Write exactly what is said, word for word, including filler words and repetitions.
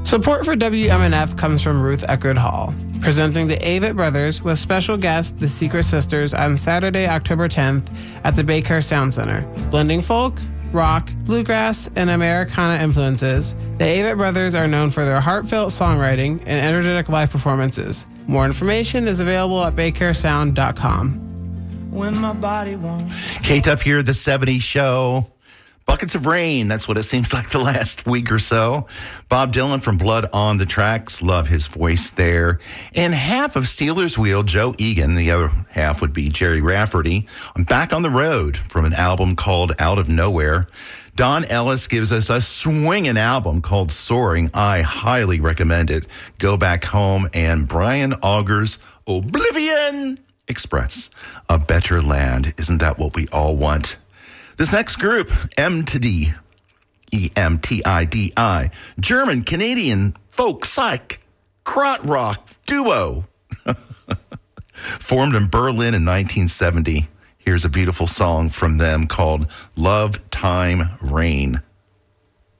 Support for W M N F comes from Ruth Eckerd Hall, presenting the Avett Brothers with special guest, the Secret Sisters, on Saturday, October tenth at the Baycare Sound Center. Blending folk, rock, bluegrass, and Americana influences, the Avett Brothers are known for their heartfelt songwriting and energetic live performances. More information is available at baycare sound dot com. When my body won't. K-Tuff here, The seventies Show. Buckets of rain, that's what it seems like the last week or so. Bob Dylan from Blood on the Tracks, love his voice there. And half of Steelers Wheel, Joe Egan, the other half would be Jerry Rafferty. I'm back on the road from an album called Out of Nowhere. Don Ellis gives us a swinging album called Soaring. I highly recommend it. Go Back Home, and Brian Auger's Oblivion Express. A better land. Isn't that what we all want? This next group, M to D, E M T I D I, German-Canadian folk psych krautrock rock duo. Formed in Berlin in nineteen seventy. Here's a beautiful song from them called Love, Time, Rain.